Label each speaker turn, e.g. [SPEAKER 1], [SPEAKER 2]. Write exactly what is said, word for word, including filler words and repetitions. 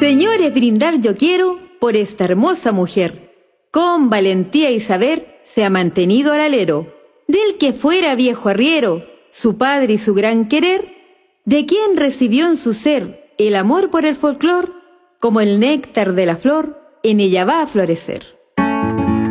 [SPEAKER 1] Señores, brindar yo quiero por esta hermosa mujer. Con valentía y saber se ha mantenido al alero, del que fuera viejo arriero, su padre y su gran querer, de quien recibió en su ser el amor por el folclor, como el néctar de la flor, en ella va a florecer.